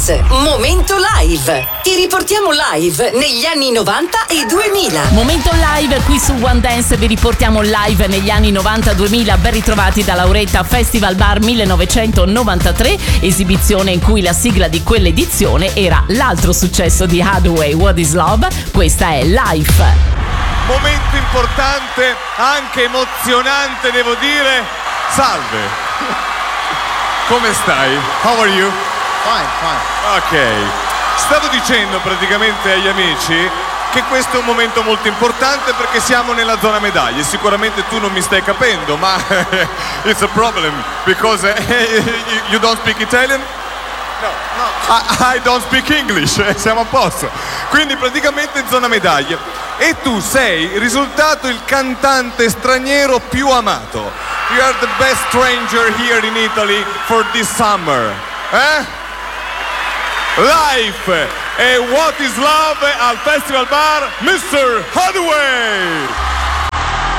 Dance, momento live. Ti riportiamo live negli anni 90 e 2000. Momento live qui su One Dance, vi riportiamo live negli anni 90-2000. Ben ritrovati da Lauretta, Festival Bar 1993, esibizione in cui la sigla di quell'edizione era l'altro successo di Hathaway, What is Love. Questa è Life. Momento importante, anche emozionante, devo dire. Salve. Come stai? How are you? Fine. Ok. Stavo dicendo praticamente agli amici che questo è un momento molto importante perché siamo nella zona medaglie. Sicuramente tu non mi stai capendo, ma it's a problem because you don't speak Italian? No. I don't speak English, siamo a posto. Quindi praticamente zona medaglie. E tu sei risultato il cantante straniero più amato. You are the best stranger here in Italy for this summer. Life e What is Love al Festival Bar, Mr. Hathaway.